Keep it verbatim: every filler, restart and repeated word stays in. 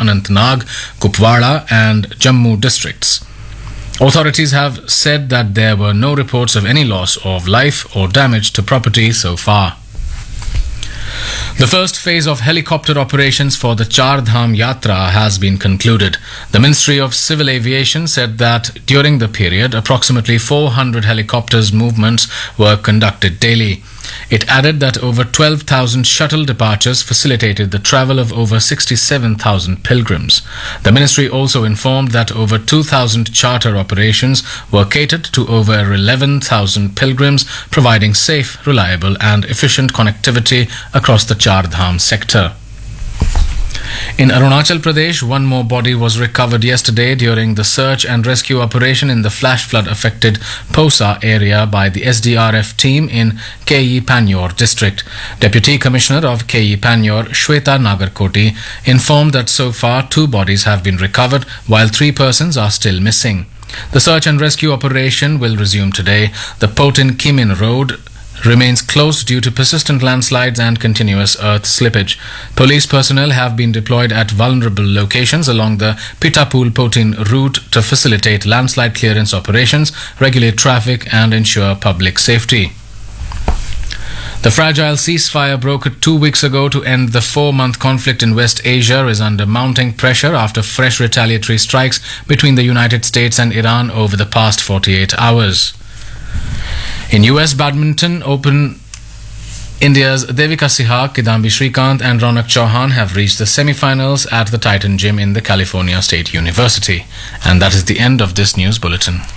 Anantnag, Kupwara and Jammu districts. Authorities have said that there were no reports of any loss of life or damage to property so far. The first phase of helicopter operations for the Char Dham Yatra has been concluded. The Ministry of Civil Aviation said that during the period, approximately four hundred helicopters movements were conducted daily. It added that over twelve thousand shuttle departures facilitated the travel of over sixty-seven thousand pilgrims. The ministry also informed that over two thousand charter operations were catered to over eleven thousand pilgrims, providing safe, reliable and efficient connectivity across the Char Dham sector. In Arunachal Pradesh, one more body was recovered yesterday during the search and rescue operation in the flash flood affected Posa area by the S D R F team in K E Panyor district. Deputy Commissioner of K E Panyor, Shweta Nagarkoti, informed that so far two bodies have been recovered while three persons are still missing. The search and rescue operation will resume today. The Potin Kimin Road remains closed due to persistent landslides and continuous earth slippage. Police personnel have been deployed at vulnerable locations along the Pitapul-Potin route to facilitate landslide clearance operations, regulate traffic and ensure public safety. The fragile ceasefire brokered two weeks ago to end the four-month conflict in West Asia is under mounting pressure after fresh retaliatory strikes between the United States and Iran over the past forty-eight hours. In U S Badminton Open, India's Devika Sihak, Kidambi Srikanth and Ronak Chauhan have reached the semi-finals at the Titan Gym in the California State University. And that is the end of this news bulletin.